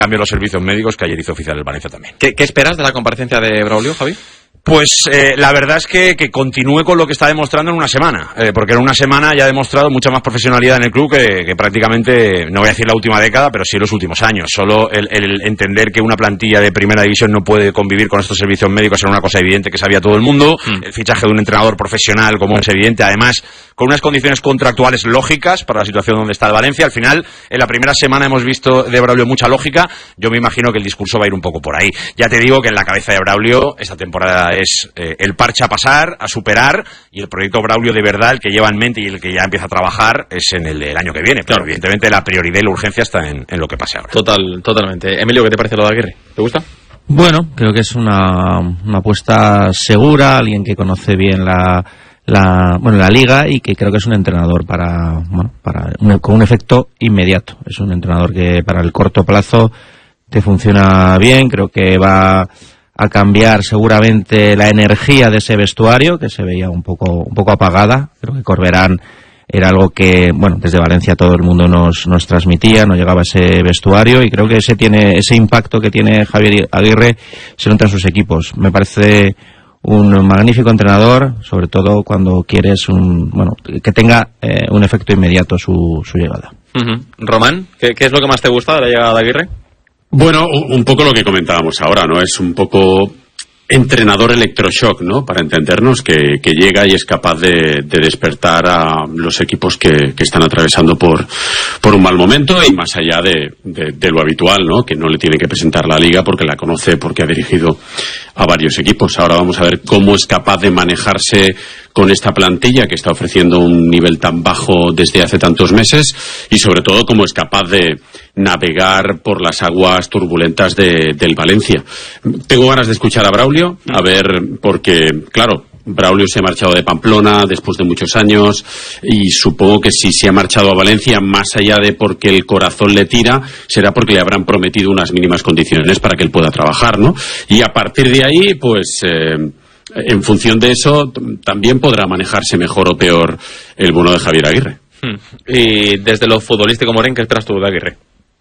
cambio los servicios médicos, que ayer hizo oficial el Valencia también. ¿Qué esperas de la comparecencia de Braulio, Javi? Pues la verdad es que continúe con lo que está demostrando en una semana, porque en una semana ya ha demostrado mucha más profesionalidad en el club que prácticamente, no voy a decir la última década, pero sí los últimos años. Solo el entender que una plantilla de primera división no puede convivir con estos servicios médicos era una cosa evidente que sabía todo el mundo. El fichaje de un entrenador profesional como es evidente, además con unas condiciones contractuales lógicas para la situación donde está el Valencia. Al final, en la primera semana hemos visto de Braulio mucha lógica. Yo me imagino que el discurso va a ir un poco por ahí. Ya te digo que en la cabeza de Braulio esta temporada es el parche a pasar, a superar, y el proyecto Braulio de verdad, el que lleva en mente y el que ya empieza a trabajar, es en el año que viene. Pero evidentemente la prioridad y la urgencia está en lo que pase ahora. Totalmente. Emilio, ¿qué te parece lo de Aguirre? ¿Te gusta? Bueno, creo que es una apuesta segura, alguien que conoce bien la liga, y que creo que es un entrenador con un efecto inmediato. Es un entrenador que para el corto plazo te funciona bien. Creo que va a cambiar seguramente la energía de ese vestuario, que se veía un poco apagada. Creo que Corberán era algo que, desde Valencia todo el mundo nos transmitía, no llegaba a ese vestuario, y creo que ese impacto que tiene Javier Aguirre se nota en sus equipos. Me parece un magnífico entrenador, sobre todo cuando quieres que tenga un efecto inmediato su llegada. Román, ¿qué es lo que más te gusta de la llegada de Aguirre? Bueno, un poco lo que comentábamos ahora, ¿no? Es un poco entrenador electroshock, ¿no? Para entendernos, que llega y es capaz de despertar a los equipos que están atravesando por un mal momento, y más allá de lo habitual, ¿no? Que no le tiene que presentar la liga porque la conoce, porque ha dirigido a varios equipos. Ahora vamos a ver cómo es capaz de manejarse con esta plantilla que está ofreciendo un nivel tan bajo desde hace tantos meses, y sobre todo cómo es capaz de navegar por las aguas turbulentas del Valencia. Tengo ganas de escuchar a Braulio, a ver, porque claro, Braulio se ha marchado de Pamplona después de muchos años, y supongo que si se ha marchado a Valencia, más allá de porque el corazón le tira, será porque le habrán prometido unas mínimas condiciones para que él pueda trabajar, ¿no? Y a partir de ahí, pues en función de eso también podrá manejarse mejor o peor el bono de Javier Aguirre. Y desde lo futbolístico, Moren, ¿qué esperas tú de Aguirre?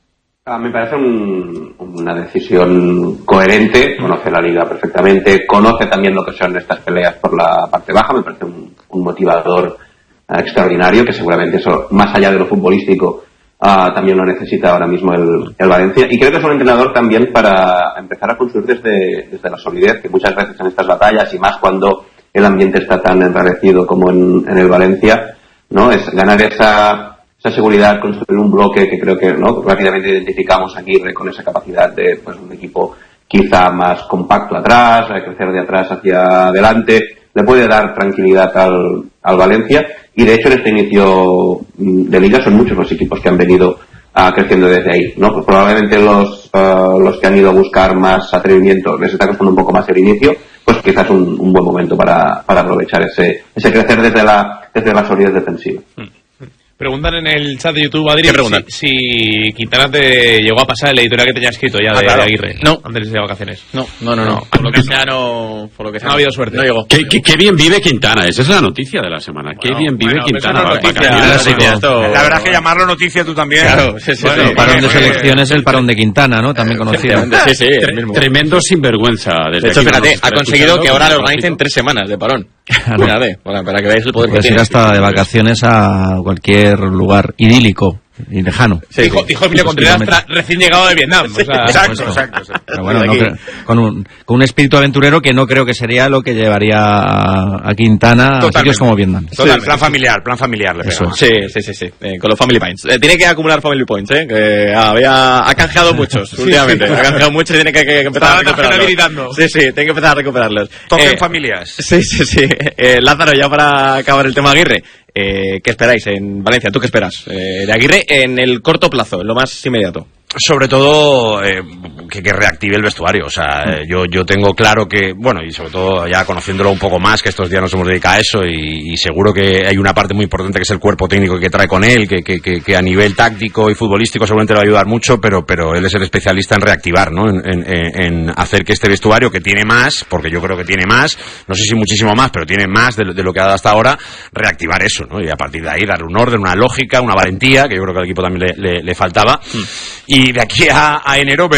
Me parece una decisión coherente. Conoce la liga perfectamente, conoce también lo que son estas peleas por la parte baja. Me parece un motivador extraordinario, que seguramente eso, más allá de lo futbolístico, también lo necesita ahora mismo el Valencia. Y creo que es un entrenador también para empezar a construir desde la solidez, que muchas veces en estas batallas, y más cuando el ambiente está tan enrarecido como en el Valencia, ¿no? Es ganar esa seguridad, construir un bloque que creo que, ¿no?, rápidamente identificamos aquí con esa capacidad de, pues, un equipo quizá más compacto atrás, crecer de atrás hacia adelante. Le puede dar tranquilidad al Valencia, y de hecho en este inicio de liga son muchos los equipos que han venido creciendo desde ahí, ¿no? Pues probablemente los que han ido a buscar más atrevimiento les está costando un poco más el inicio, pues quizás un buen momento para aprovechar ese crecer desde la solidez defensiva. Preguntan en el chat de YouTube, Adri, si Quintana te llegó a pasar el editorial que tenía escrito ya de Aguirre. No. Antes de vacaciones. No. Por lo que sea, no ha habido suerte. No llegó. Qué bien vive Quintana, esa es la noticia de la semana. Qué bien vive Quintana. La verdad es que llamarlo noticia tú también. Claro, el parón de selecciones, el parón de Quintana, ¿no? También conocido. Sí, el mismo. Tremendo sinvergüenza. De hecho, fíjate, ha conseguido que ahora le organicen 3 semanas de parón. Fíjate, para que veáis el poder que tiene. Ir hasta de vacaciones a cualquier lugar idílico y lejano. Sí, dijo Emilio Contreras, recién llegado de Vietnam. O sea, exacto. Pero bueno, con un espíritu aventurero que no creo que sería lo que llevaría a Quintana a sitios como Vietnam. Total, plan familiar le pega. Sí. Con los Family Points. Tiene que acumular Family Points, que ha canjeado muchos últimamente. Ha canjeado muchos y tiene que empezar a recuperarlos. Sí, tiene que empezar a recuperarlos. Toquen familias. Sí. Lázaro, ya para acabar el tema Aguirre, ¿qué esperáis en Valencia? ¿Tú qué esperas de Aguirre en el corto plazo, en lo más inmediato? Sobre todo que reactive el vestuario. O sea, yo tengo claro que, bueno, y sobre todo ya conociéndolo un poco más, que estos días nos hemos dedicado a eso, y seguro que hay una parte muy importante que es el cuerpo técnico que trae con él, que a nivel táctico y futbolístico seguramente le va a ayudar mucho, pero él es el especialista en reactivar, ¿no? En hacer que este vestuario, que tiene más, porque yo creo que tiene más, no sé si muchísimo más, pero tiene más de lo que ha dado hasta ahora, reactivar eso, ¿no? Y a partir de ahí darle un orden, una lógica, una valentía, que yo creo que al equipo también le faltaba. Y de aquí a enero